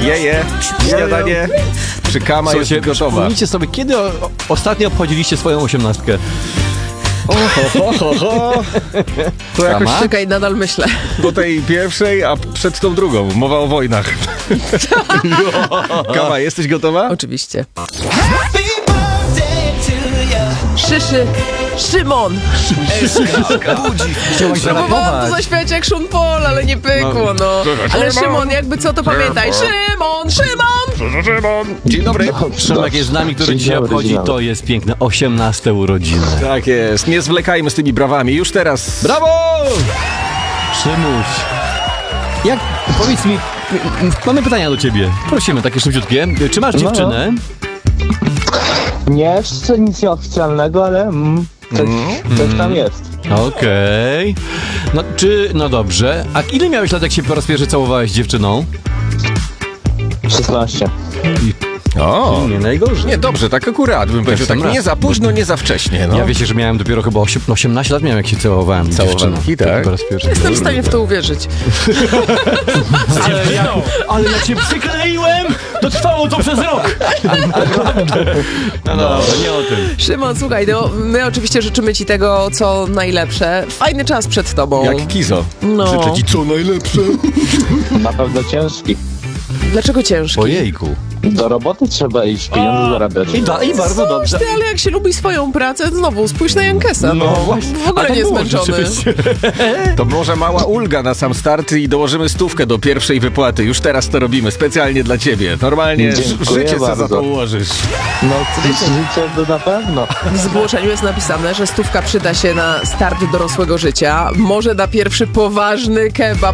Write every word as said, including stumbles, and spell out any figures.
Je, je. Śniadanie przy Kama jest gotowa. Przypomnijcie sobie, kiedy o, ostatnio obchodziliście swoją osiemnastkę? O, ho, ho, ho, ho. To jakoś Kama? Czekaj, nadal myślę. po tej pierwszej, a przed tą drugą. Mowa o wojnach. Kama, jesteś gotowa? Oczywiście. Szyszy. Szymon. Chciałaś Próbowałam to zaśpiewać jak Sean Paul, ale nie pykło, no. Ale Szymon, jakby co, to pamiętaj. Szymon, Szymon! Dzień dobry. Szymek jest z nami, który Dzień dzisiaj dobry, obchodzi, dzień dobry. to jest piękne osiemnaste urodziny. Tak jest. Nie zwlekajmy z tymi brawami. Już teraz. Brawo! Szymuś. Jak, powiedz mi, m- mamy pytania do ciebie. Prosimy, takie szybciutkie. Czy masz dziewczynę? Nie, jeszcze nic nieoficjalnego, ale mm, coś, coś tam jest. Okej. No, czy, no dobrze. A ile miałeś lat, jak się po raz pierwszy całowałeś z dziewczyną? szesnaście. O. Nie najgorzej. Nie, dobrze, tak akurat bym powiedział. Tak sam nie raz. za późno, nie za wcześnie. No. Ja wiecie, że miałem dopiero chyba osiem, osiemnaście lat miałem, jak się całowałem z Całowanki, dziewczyną. tak? Po raz pierwszy. Jestem w stanie w to uwierzyć. Ale, ja, ale jak się przykleiłem, to trwało to przez rok. No, no, nie o tym. Szymon, słuchaj, no, my oczywiście życzymy ci tego, co najlepsze. Fajny czas przed tobą. Jak Kizo. No. Życzę ci co najlepsze. Na pewno ciężki. Dlaczego ciężki? Ojejku. Do roboty trzeba iść, pieniądze zarabiać. I, da, I bardzo dobrze. Ty, ale jak się lubi swoją pracę, znowu spójrz na Jankesa. No, właśnie. w ogóle A tak nie było zmęczony. rzeczywiście. To może mała ulga na sam start i dołożymy stówkę do pierwszej wypłaty. Już teraz to robimy, specjalnie dla ciebie. Normalnie ż- Dziękuję życie co za bardzo. to ułożysz. No, życie to na pewno. W zgłoszeniu jest napisane, że stówka przyda się na start dorosłego życia. Może na pierwszy poważny kebab